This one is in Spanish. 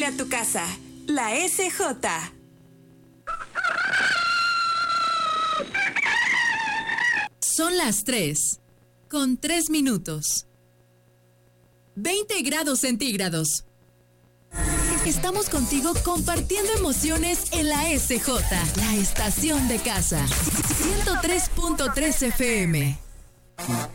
a tu casa. La SJ. Son las 3:03. 20 grados centígrados. Estamos contigo compartiendo emociones en la SJ, la estación de casa. 103.3 FM.